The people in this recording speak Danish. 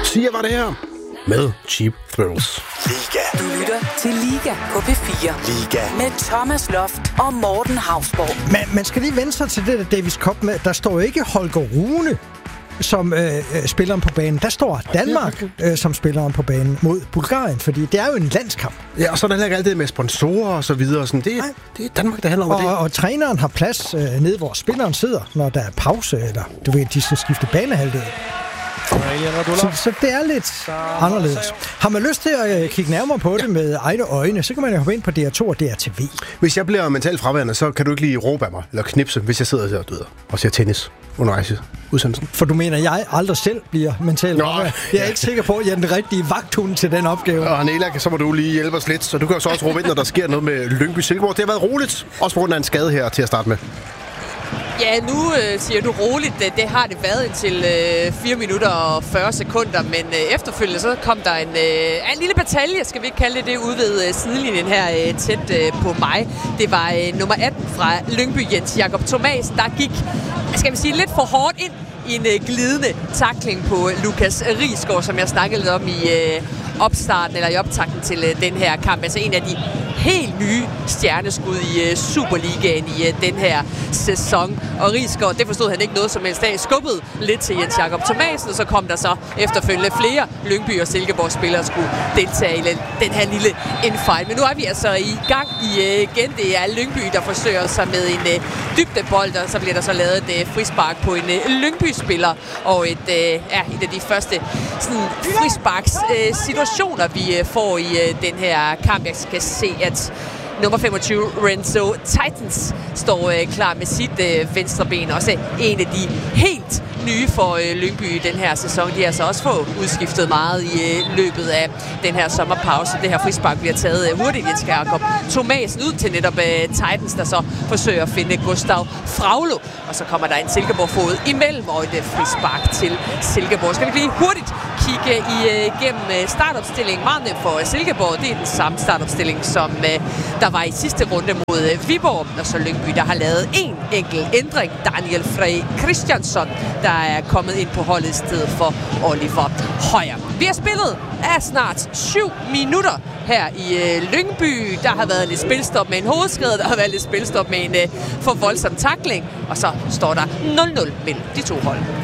Sia var det her med Cheap Thrills. Liga. Du lytter til Liga på P4. Liga. Med Thomas Loft og Morten Hausborg. Men man skal lige vende sig til det der Davis Cup med, der står jo ikke Holger Rune som spilleren på banen. Der står Danmark som spilleren på banen mod Bulgarien, fordi det er jo en landskamp. Ja, og så er der heller ikke alt det med sponsorer og så videre. Sådan, det er Danmark, der handler om det. Og træneren har plads nede, hvor spilleren sidder, når der er pause, eller du ved, de skal skifte banehalvdel. Så det er lidt anderledes. Har man lyst til at kigge nærmere på det med egne øjne, så kan man jo hoppe ind på DR2 og DR TV. Hvis jeg bliver mentalt fraværende, så kan du ikke lige råbe af mig, eller knipse, hvis jeg sidder og ser tennis undervejs i udsendelsen. For du mener, at jeg aldrig selv bliver mentalt fraværende? Jeg er ikke sikker på, at jeg er den rigtige vagthund til den opgave. Og Nela, så må du lige hjælpe os lidt, så du kan jo så også råbe ind, når der sker noget med Lyngby-Silkeborg. Det har været roligt, også på grund af en skade her til at starte med. Ja, nu siger du roligt, det har det været indtil 4 minutter og 40 sekunder, men efterfølgende så kom der en lille batalje, skal vi ikke kalde det, ude ved sidelinjen her tæt på mig. Det var nummer 18 fra Lyngby, Jens Jakob Thomasen, der gik, skal vi sige, lidt for hårdt ind i en glidende tackling på Lukas Risgaard, som jeg snakkede lidt om i opstarten eller i optakten til den her kamp. Altså en af de helt nye stjerneskud i Superligaen i den her sæson. Og Risgaard, det forstod han ikke noget som helst af. Skubbede lidt til Jens Jakob Thomasen, og så kom der så efterfølgende flere Lyngby og Silkeborg spillere skulle deltage i den her lille infight. Men nu er vi altså i gang igen. Det er Lyngby, der forsøger sig med en dybdebold, og så bliver der så lavet et frispark på en Lyngby-spiller. Og et af de første frisparks situationer, vi får i den her kamp. Jeg skal se, at nummer 25, Renzo Titans, står klar med sit venstre ben. Også en af de helt nye for Lyngby den her sæson. De har altså også fået udskiftet meget i løbet af den her sommerpause. Det her frispark bliver taget hurtigt. Jens Jakob Thomasen ud til netop Titans, der så forsøger at finde Gustav Fraglo. Og så kommer der en Silkeborg-fod imellem og et frispark til Silkeborg. Skal vi lige hurtigt kigge igennem startopstillingen. Meget nemt for Silkeborg. Det er den samme startopstilling, som der var i sidste runde mod Viborg. Og så Lyngby, der har lavet en enkelt ændring. Daniel Frey Christiansson, der er kommet ind på holdet i stedet for Oliver Højer. Vi har spillet af snart 7 minutter her i Lyngby. Der har været lidt spilstop med en hovedskade, der har været lidt spilstop med en for voldsom tackling. Og så står der 0-0 mellem de to hold.